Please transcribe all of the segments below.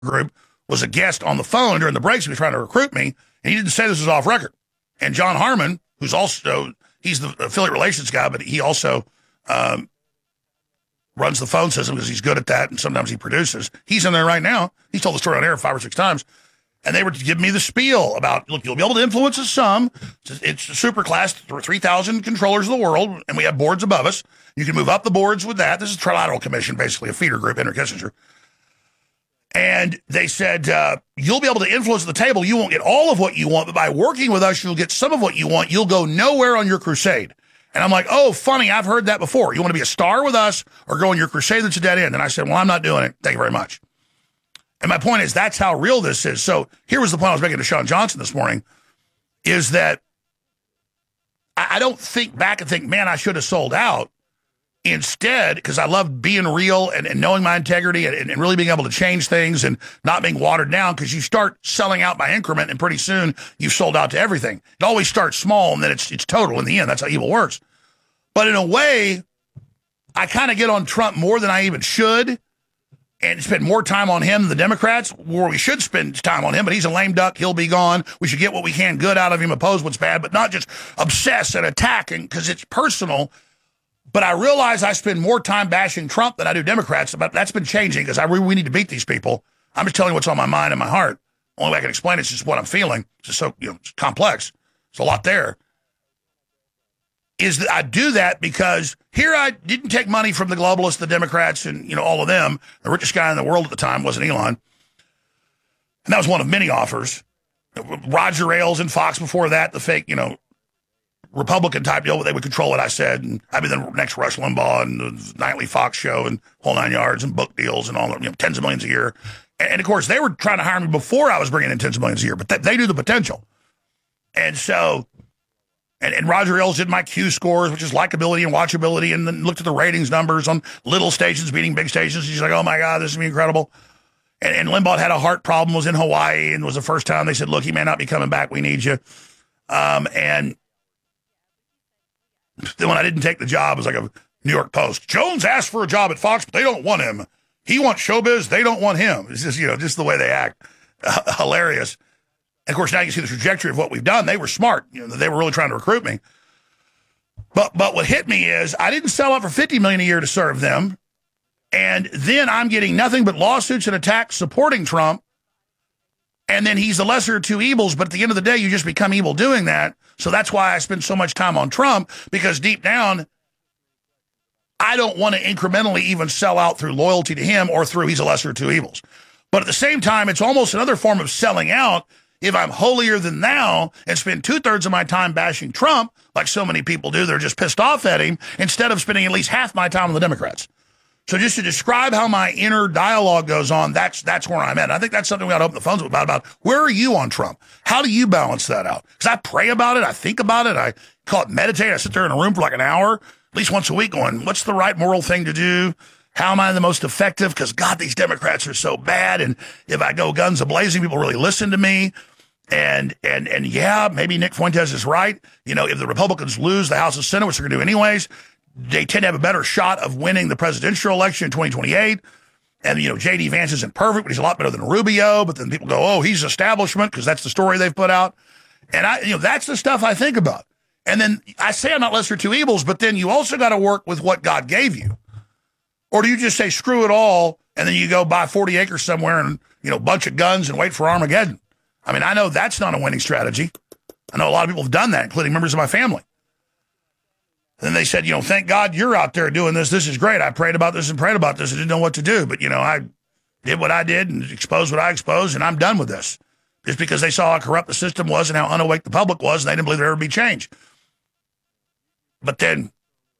group was a guest on the phone during the breaks. He was trying to recruit me, and he didn't say this was off record. And John Harmon, who's also, he's the affiliate relations guy, but he also runs the phone system because he's good at that, and sometimes he produces. He's in there right now. He's told the story on air 5 or 6 times. And they were giving me the spiel about, look, you'll be able to influence us some. It's a super class, 3,000 controllers of the world, and we have boards above us. You can move up the boards with that. This is a trilateral commission, basically, a feeder group, Henry Kissinger. And they said, you'll be able to influence the table. You won't get all of what you want, but by working with us, you'll get some of what you want. You'll go nowhere on your crusade. And I'm like, oh, funny, I've heard that before. You want to be a star with us or go on your crusade that's a dead end? And I said, well, I'm not doing it. Thank you very much. And my point is, that's how real this is. So here was the point I was making to Sean Johnson this morning, is that I don't think back and think, man, I should have sold out. Instead, because I love being real and knowing my integrity and really being able to change things and not being watered down, because you start selling out by increment, and pretty soon you've sold out to everything. It always starts small, and then it's total in the end. That's how evil works. But in a way, I kind of get on Trump more than I even should, and spend more time on him than the Democrats, where we should spend time on him, but he's a lame duck. He'll be gone. We should get what we can good out of him, oppose what's bad, but not just obsess and attack, because it's personal. But I realize I spend more time bashing Trump than I do Democrats, but that's been changing, because we need to beat these people. I'm just telling you what's on my mind and my heart. Only way I can explain it is just what I'm feeling. It's just so it's complex. There's a lot there. Is that I do that because here I didn't take money from the globalists, the Democrats, and all of them. The richest guy in the world at the time wasn't Elon. And that was one of many offers. Roger Ailes and Fox before that, the fake, Republican type deal, but they would control what I said. And I'd be the next Rush Limbaugh and the nightly Fox show and whole 9 yards and book deals and all that, tens of millions a year. And of course, they were trying to hire me before I was bringing in tens of millions a year, but they knew the potential. And so, and Roger Ailes did my Q scores, which is likability and watchability, and then looked at the ratings numbers on little stations beating big stations. He's like, oh my God, this is incredible. And Limbaugh had a heart problem, was in Hawaii, and was the first time they said, look, he may not be coming back. We need you. And then when I didn't take the job, it was like a New York Post. Jones asked for a job at Fox, but they don't want him. He wants showbiz. They don't want him. It's just, just the way they act. Hilarious. And of course, now you see the trajectory of what we've done. They were smart. They were really trying to recruit me. But what hit me is I didn't sell out for $50 million a year to serve them. And then I'm getting nothing but lawsuits and attacks supporting Trump. And then he's the lesser of two evils. But at the end of the day, you just become evil doing that. So that's why I spend so much time on Trump, because deep down, I don't want to incrementally even sell out through loyalty to him or through he's a lesser of two evils. But at the same time, it's almost another form of selling out if I'm holier than thou and spend 2/3 of my time bashing Trump, like so many people do. They're just pissed off at him, instead of spending at least half my time on the Democrats. So just to describe how my inner dialogue goes on, that's where I'm at. And I think that's something we ought to open the phones about where are you on Trump? How do you balance that out? Because I pray about it. I think about it. I call it meditate. I sit there in a room for like an hour, at least once a week, going, what's the right moral thing to do? How am I the most effective? Because, God, these Democrats are so bad. And if I go guns a-blazing, people really listen to me. And yeah, maybe Nick Fuentes is right. If the Republicans lose the House and Senate, which they're going to do anyways, they tend to have a better shot of winning the presidential election in 2028. And, J.D. Vance isn't perfect, but he's a lot better than Rubio. But then people go, oh, he's establishment, because that's the story they've put out. And that's the stuff I think about. And then I say I'm not lesser of two evils, but then you also got to work with what God gave you. Or do you just say, screw it all, and then you go buy 40 acres somewhere and, a bunch of guns and wait for Armageddon? I mean, I know that's not a winning strategy. I know a lot of people have done that, including members of my family. Then they said, thank God you're out there doing this. This is great. I prayed about this and prayed about this. I didn't know what to do. But, I did what I did and exposed what I exposed, and I'm done with this. Just because they saw how corrupt the system was and how unawake the public was, and they didn't believe there would ever be change. But then,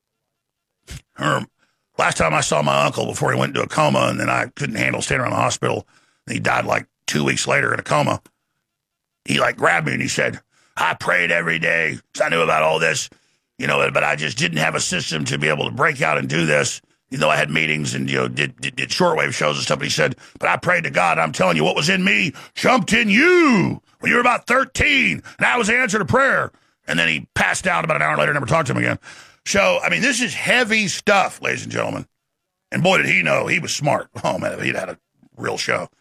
last time I saw my uncle before he went into a coma, and then I couldn't handle staying around the hospital, and he died like 2 weeks later in a coma. He grabbed me and he said, I prayed every day because I knew about all this. But I just didn't have a system to be able to break out and do this. I had meetings and, did shortwave shows and stuff. And he said, but I prayed to God. I'm telling you, what was in me jumped in you when you were about 13. And that was the answer to prayer. And then he passed out about an hour later, never talked to him again. So, I mean, this is heavy stuff, ladies and gentlemen. And boy, did he know he was smart. Oh, man, he'd had a real show.